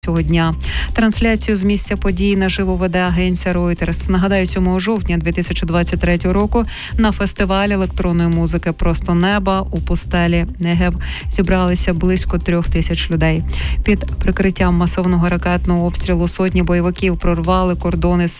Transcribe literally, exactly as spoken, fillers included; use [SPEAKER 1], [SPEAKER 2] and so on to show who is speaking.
[SPEAKER 1] цього дня. Трансляцію з місця подій наживо веде агенція Reuters. Нагадаю, сьомого жовтня дві тисячі двадцять третього року на фестивалі електронної музики «Просто неба» у пустелі Негев зібралися близько трьох тисяч людей. Під прикриттям масованого ракетного обстрілу сотні бойовиків прорвали кордони з